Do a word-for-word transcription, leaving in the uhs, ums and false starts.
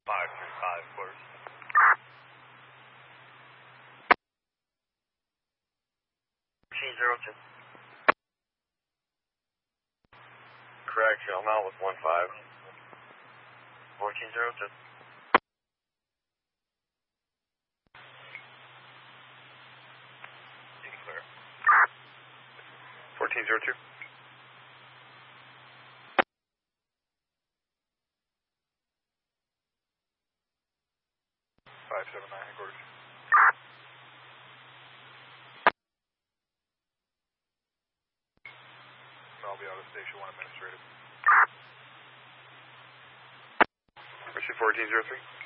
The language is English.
five three five, course. fourteen zero two. Correction, I'm out with one five. fourteen zero two. You can clear. fourteen zero two. five seven nine, headquarters. I'll be out of station one administrative. Issue fourteen zero three.